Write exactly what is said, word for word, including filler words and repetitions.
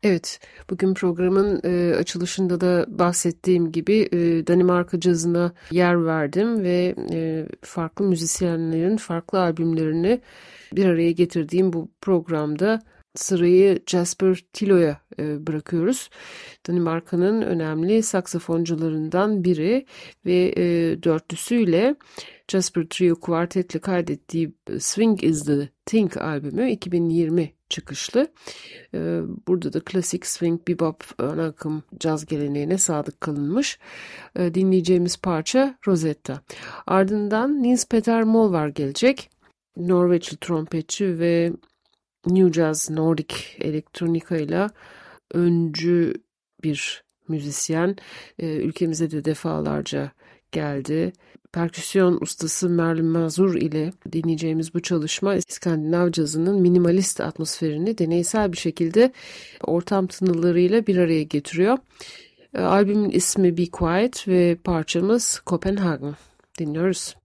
Evet, bugün programın e, açılışında da bahsettiğim gibi e, Danimarka cazına yer verdim ve e, farklı müzisyenlerin farklı albümlerini bir araya getirdiğim bu programda sırayı Jesper Tillo'ya e, bırakıyoruz. Danimarka'nın önemli saksafoncularından biri ve e, dörtlüsüyle Jesper Trio Quartet'le kaydettiği Swing is the Thing albümü iki bin yirmi çıkışlı. Burada da klasik swing, bebop, ana akım caz geleneğine sadık kalınmış. Dinleyeceğimiz parça Rosetta. Ardından Nils Petter Molvær gelecek. Norveçli trompetçi ve New Jazz Nordic elektronika ile öncü bir müzisyen. Ülkemize de defalarca geldi. Perküsyon ustası Merlin Mazur ile dinleyeceğimiz bu çalışma İskandinav cazının minimalist atmosferini deneysel bir şekilde ortam tınılarıyla bir araya getiriyor. Albümün ismi Be Quiet ve parçamız Copenhagen. Dinliyoruz.